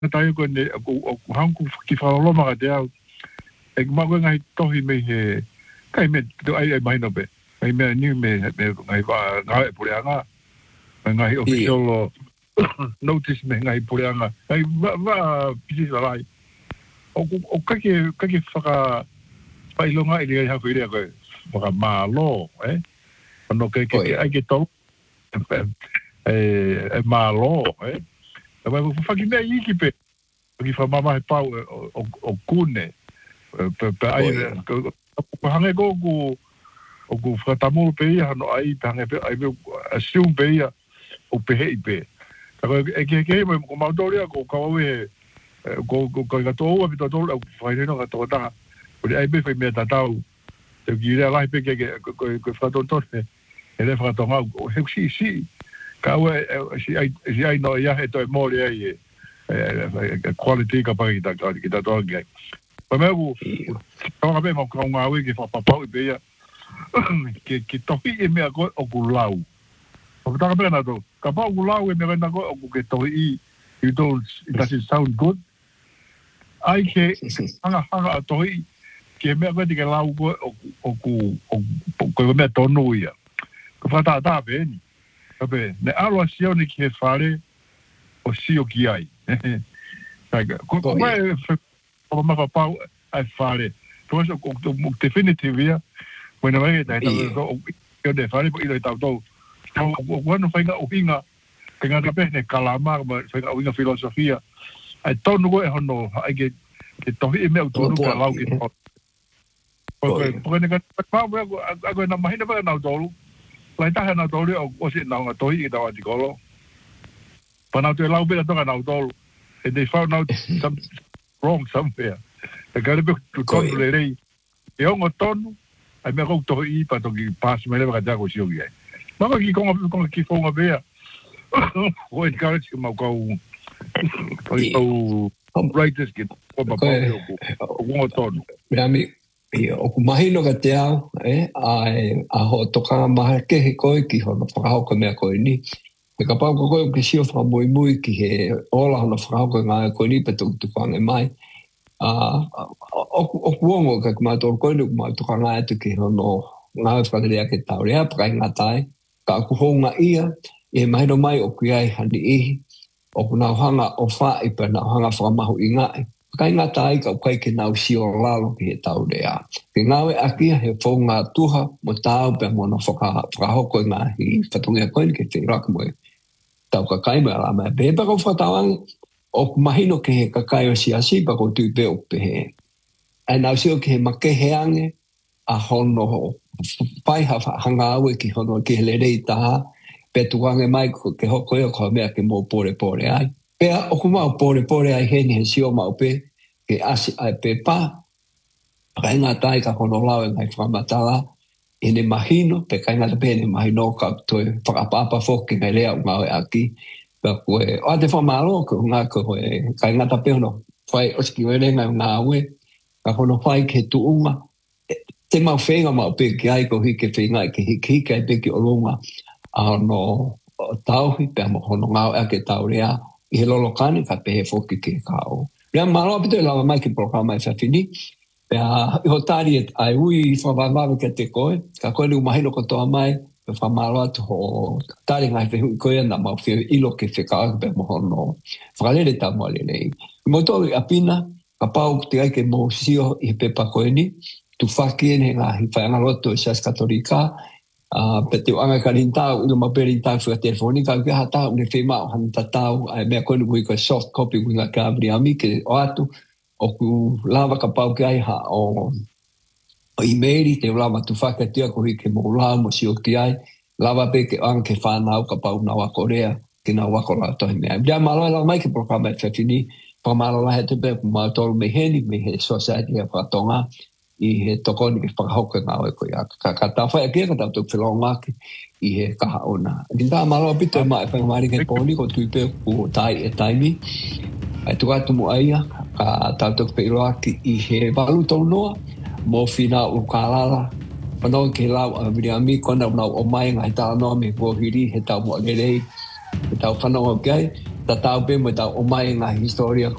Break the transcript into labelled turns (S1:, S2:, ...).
S1: tai ko ne o hanku ki fa lo ma te au e ma ko ngai tohi me he kai me do ai mai no be ai me ni me ngai va ngai pureanga ngai official notice me ngai pureanga ai va pisi lai o kake whaka whailonga ili ha kuirea koe whaka mālo ano ke ai ke tau mālo e mai whaki mea iki pe whaki whamama he pau o kune pe ai hange ko o ku whakatamuru pe ia hano ai pe hange pe ai pe assume pe ia o pe hei pe e ke mai ko mautoria ko kawawe ko ka to abi to fai no ka to ta o ai be fai me ta tau te gira lai pe ke ko fa to ele fa to ma o si ka we si ai no ya e to mo le ai quality ka pa ta ka ta to ge pa me u to be mo ko nga we ke fa pa pa be ya ke to i me ko o ku lau o ta ka na to ka pa u lau e me na ko o ke to i it doesn't sound good ai ke hanga atoi ke me ko ke lau ko o me tonu ia ko fata ta beni be ne alo sio ni ke fare o sio ki ai ko mai o ma pa ai fare to so ko definitivia bueno vai da ko yo de fare po i ta to bueno fainga o hinga tenga ka pene kalama fainga o hinga filosofia ai tonu ko e hono ai ke tohi me tonu ka lau ki ko ne ka pa ko na mahina ba na tolu lai ta na tolu o si na nga tohi da wa di kolo pa na te lau be to na tolu and they found out something wrong somewhere e ka be to tonu le rei e o tonu ai me ko tohi pa to ki pas me le ka ja ko si o ye ma ko ki fo nga be o e ka ri ma ko right this get o ba o tono
S2: mi o ku mahino ka te au a ho toka maha ke he koe ki hono whakahauka mea koe ni me ka pau koe ke sio whakamui ki he ola hono whakahauka ngā koe ni pe tukuange mai o kuongo ka kumatoru koe ni kumatoka ngā atu ki hono ngā whakarea ke tau rea pakai ngā tai ka aku honga ia e mahino mai o kuiai hani ihi o kuna hanga o wha i pa na hanga whakamahu i ngai. Kai ngā tai ka ukai ke nau si o lalo ki he tau rea. Ke ngawe akia he fo ngā tuha mo tau pe mo na whakahoko i ngā hi whatungia koini ke te raka moe. Tau ka kai mea la mea bepa ko whatawangi o mahino ke he kakai o siasi pa ko tui pe o pe he. Ai nau si o ke he makeheange a hono paiha hanga aue ki hono ki he lerei taha pe tuange mai ke hoko eo ko mea ke mo pore ai. Pea o kumau pore ai heni he sio mau pe ke asi ai pe pa. Kai ngā tai ka hono lau e ngai whamatala e ne mahino pe kai ngā pe ne mahino ka toi whakapapa foki ngai lea o ngau e aki. Pea koe o te whamalo ko ngā ko e kai ngā tape hono whai oski wele ngai ngā ue ka hono whai ke tuunga. Te mau whenga mau pe ki ai ko hike whenga ke hike ai pe ki o lunga. Ano tauhi pe mo hono ngau e ke tau rea i he lolokani ka pehe foki ke kao. Rea malo apito e lawa mai ke programa e whawhini. Pea i ho tari ai ui i whawaimawe ke te koe. Ka koe ni umahino kotoa mai. Pe whamalo atu ho tari ngai whehu i koe na mau whio ilo ke whekao pe mo hono. Whakalere ta mo alelei. I motoru i apina ka pau te ai ke mo sio i he pepa koe ni. Tu whakien he ngā hi whaangaloto i Sas Katolika. Pe te anga ka rintau, ilo mapere rintau whia telefoni, ka uke hatau, ne whemau, hana tatau, mea koinu kui koe soft copy kui ngā kābri ami, ke o atu, o ku lava ka pau ki ai ha o emaili, te lava tu whakatia ko hi ke mo lau mo si o ki ai, lava pe ke anga ke whanau ka pau na wako rea, ke na wako la tohi mea. Rea malo lau mai ke programa e whewhini, whamalo la he te pe, ma tolu me heni, me he society e whatonga, i he tokoni ke whakahoka ngā oe koe aka. Ka tawhai akia ka tau tuk whilongake i he kaha ona. Rinda malo apito e mai whangamari ke pōni ko tui peo ku tai e taimi. Ai tukatu mu aia ka tau tuk peiroaki i he walu tau noa mo whina u kālala. Whanau ke lau a miriami kona unau o mai ngai tala noa me kuohiri he tau mo agerei. He tau whanau au kai. ta tau pe mo ta o mai nga historia